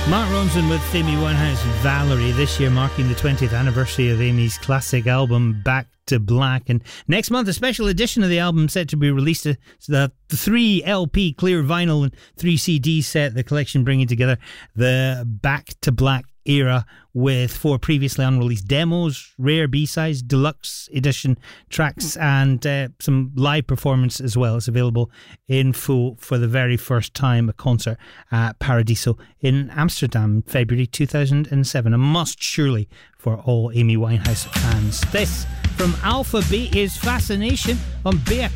Mark Ronson with Amy Winehouse, Valerie, this year marking the 20th anniversary of Amy's classic album Back to Black. And next month, a special edition of the album set to be released. The 3 LP clear vinyl and 3 CD set, the collection bringing together the Back to Black era with 4 previously unreleased demos, rare B-sides, deluxe edition tracks, and some live performance as well. It's available in full for the very first time, a concert at Paradiso in Amsterdam, February 2007. A must surely for all Amy Winehouse fans. This from Alpha B is Fascination on Beat